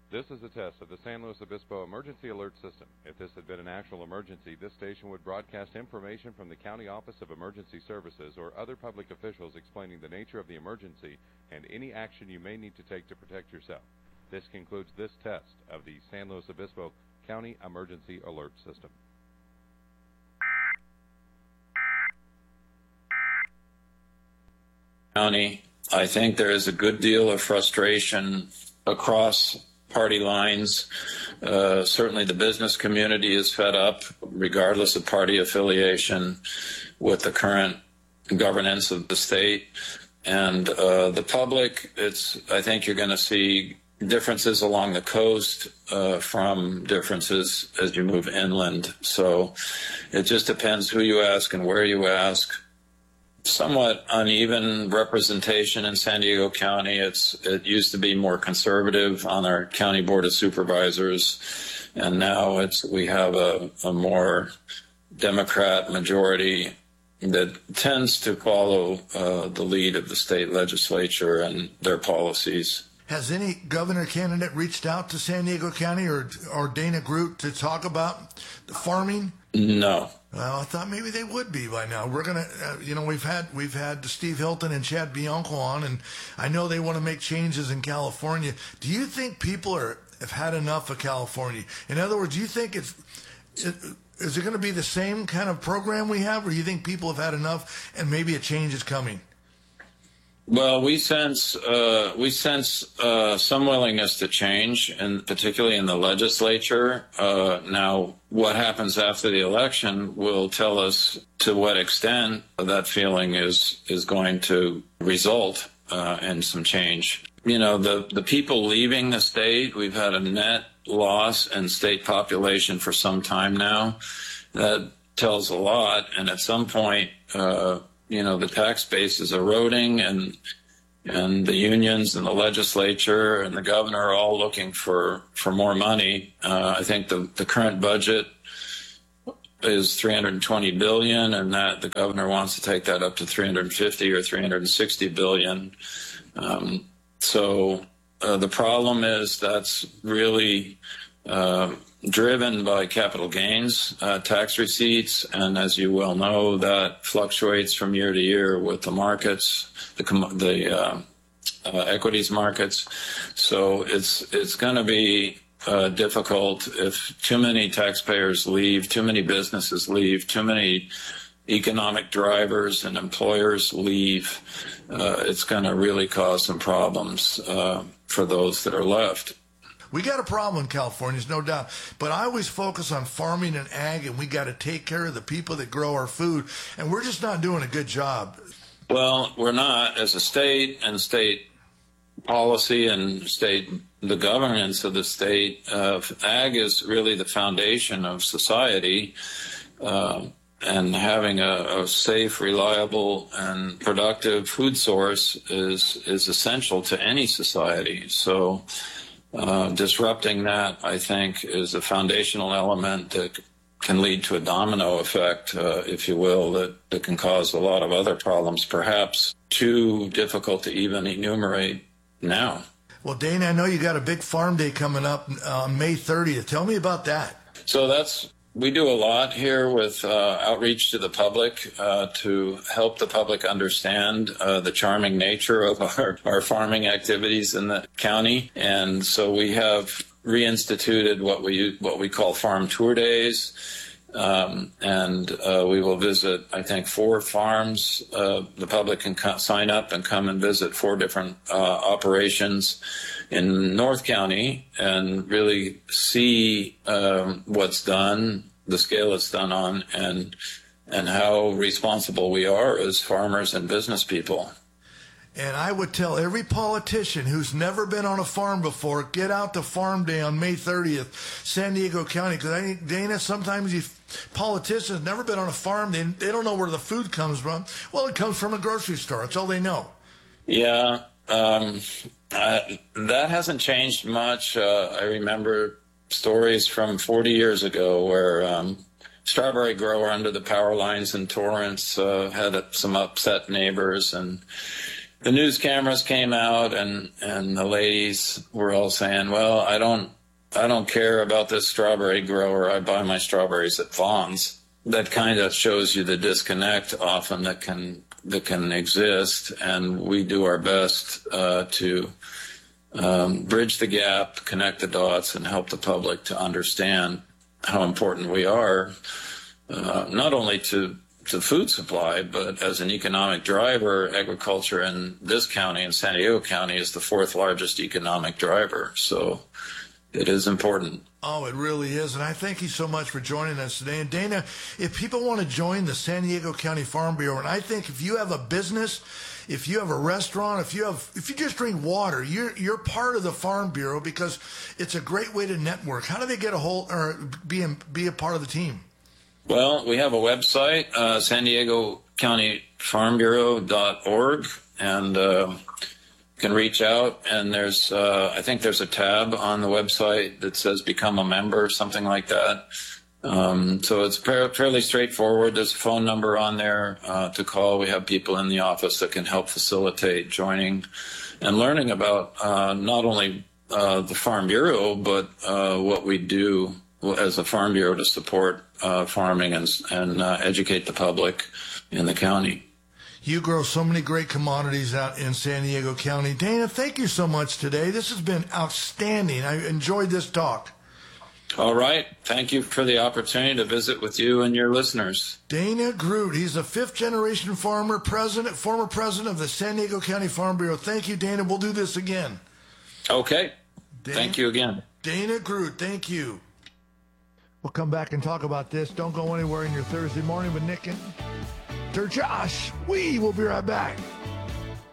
This is a test of the San Luis Obispo Emergency Alert System. If this had been an actual emergency, this station would broadcast information from the County Office of Emergency Services or other public officials explaining the nature of the emergency and any action you may need to take to protect yourself. This concludes this test of the San Luis Obispo County Emergency Alert System. County, I think there is a good deal of frustration across party lines. Certainly the business community is fed up, regardless of party affiliation, with the current governance of the state. And the public, I think you're going to see differences along the coast from differences as you move inland. So it just depends who you ask and where you ask. Somewhat uneven representation in San Diego County. It used to be more conservative on our county board of supervisors, and now we have a more Democrat majority that tends to follow the lead of the state legislature and their policies. Has any governor candidate reached out to San Diego County or Dana Groot to talk about the farming? No. Well, I thought maybe they would be by now. We're gonna, we've had Steve Hilton and Chad Bianco on, and I know they want to make changes in California. Do you think people have had enough of California? In other words, do you think is it going to be the same kind of program we have, or do you think people have had enough and maybe a change is coming? Well, we sense some willingness to change, and particularly in the legislature. Now, what happens after the election will tell us to what extent that feeling is going to result in some change. The people leaving the state, we've had a net loss in state population for some time now. That tells a lot, and at some point, the tax base is eroding, and the unions and the legislature and the governor are all looking for more money. I think the current budget is $320 billion, and that the governor wants to take that up to $350 or $360 billion. So the problem is that's really driven by capital gains tax receipts, and as you well know, that fluctuates from year to year with the markets, the equities markets. So it's going to be difficult if too many taxpayers leave, too many businesses leave, too many economic drivers and employers leave. It's going to really cause some problems for those that are left. We got a problem in California, there's no doubt. But I always focus on farming and ag, and we got to take care of the people that grow our food. And we're just not doing a good job. Well, we're not. As a state and state policy and the governance of the state, ag is really the foundation of society. And having a safe, reliable, and productive food source is essential to any society. So disrupting that, I think, is a foundational element that can lead to a domino effect, if you will, that can cause a lot of other problems, perhaps too difficult to even enumerate now. Well, Dana, I know you got a big farm day coming up on May 30th. Tell me about that. So we do a lot here with outreach to the public to help the public understand the charming nature of our farming activities in the county. And so we have reinstituted what we call farm tour days. And we will visit, I think, 4 farms. The public can sign up and come and visit 4 different operations in North County and really see what's done, the scale it's done on, and how responsible we are as farmers and business people. And I would tell every politician who's never been on a farm before, get out to Farm Day on May 30th, San Diego County. Because I think, Dana, sometimes politicians never been on a farm. They don't know where the food comes from. Well, it comes from a grocery store. That's all they know. Yeah, that hasn't changed much. I remember stories from 40 years ago where strawberry grower under the power lines in Torrance had some upset neighbors, and the news cameras came out, and the ladies were all saying, "Well, I don't care about this strawberry grower. I buy my strawberries at Vaughn's." That kind of shows you the disconnect often that can exist, and we do our best to bridge the gap, connect the dots, and help the public to understand how important we are, not only to food supply, but as an economic driver. Agriculture in this county, in San Diego County, is the fourth largest economic driver. So it is important. Oh, it really is. And I thank you so much for joining us today. And Dana, if people want to join the San Diego County Farm Bureau, and I think if you have a business, if you have a restaurant, if you just drink water, you're part of the Farm Bureau, because it's a great way to network. How do they get a hold or be a part of the team? Well, we have a website, San Diego County Farm Bureau.org, and you can reach out, and there's I think there's a tab on the website that says become a member, something like that. So it's fairly straightforward. There's a phone number on there to call. We have people in the office that can help facilitate joining and learning about not only the Farm Bureau, but what we do as a Farm Bureau to support farming and educate the public in the county. You grow so many great commodities out in San Diego County. Dana, thank you so much today. This has been outstanding. I enjoyed this talk. All right. Thank you for the opportunity to visit with you and your listeners. Dana Groot. He's a fifth-generation farmer, former president of the San Diego County Farm Bureau. Thank you, Dana. We'll do this again. Okay. Thank you again. Dana Groot, thank you. We'll come back and talk about this. Don't go anywhere in your Thursday morning with Nick and Sir Josh. We will be right back.